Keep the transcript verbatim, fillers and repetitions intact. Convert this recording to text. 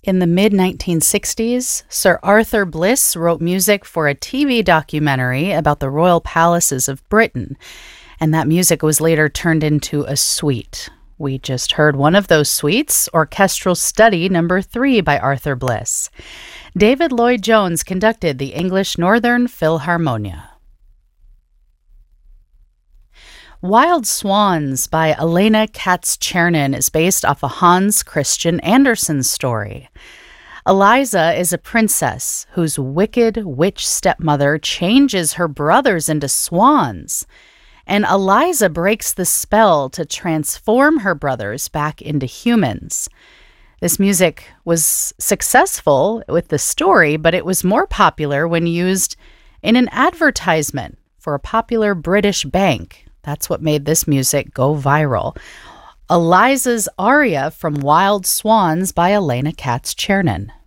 In the mid nineteen sixties, Sir Arthur Bliss wrote music for a T V documentary about the royal palaces of Britain, and that music was later turned into a suite. We just heard one of those suites, Orchestral Study Number three by Arthur Bliss. David Lloyd Jones conducted the English Northern Philharmonia. Wild Swans by Elena Katz-Chernin is based off a Hans Christian Andersen story. Eliza is a princess whose wicked witch stepmother changes her brothers into swans, and Eliza breaks the spell to transform her brothers back into humans. This music was successful with the story, but it was more popular when used in an advertisement for a popular British bank. That's what made this music go viral. Eliza's aria from Wild Swans by Elena Katz-Chernin.